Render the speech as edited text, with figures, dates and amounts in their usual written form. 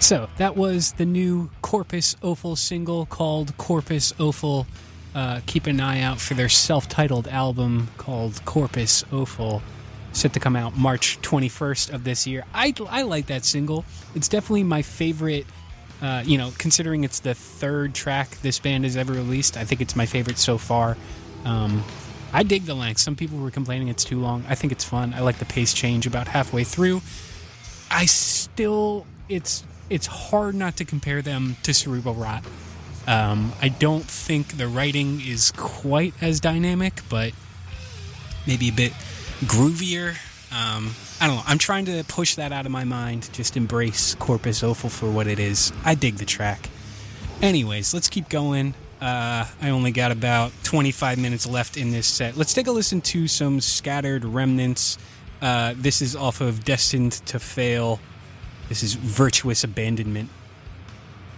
So that was the new Corpus Offal single called Corpus Offal. Keep an eye out for their self-titled album called Corpus Offal, set to come out March 21st of this year. I like that single. It's definitely my favorite, considering it's the third track this band has ever released. I think it's my favorite so far. I dig the length. Some people were complaining it's too long. I think it's fun. I like the pace change about halfway through. It's hard not to compare them to Cerebral Rot. I don't think the writing is quite as dynamic, but maybe a bit groovier. I don't know. I'm trying to push that out of my mind. Just embrace Corpus Offal for what it is. I dig the track. Anyways, let's keep going. I only got about 25 minutes left in this set. Let's take a listen to some Scattered Remnants. This is off of Destined to Fail. This is Virtuous Abandonment.